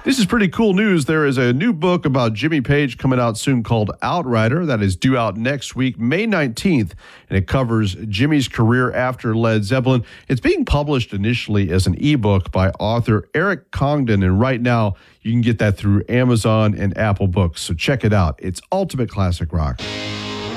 This is pretty cool news. There is a new book about Jimmy Page coming out soon called Outrider that is due out next week, May 19th, and it covers Jimmy's career after Led Zeppelin. It's being published initially as an ebook by author Eric Congdon, and right now you can get that through Amazon and Apple Books. So check it out. It's Ultimate Classic Rock.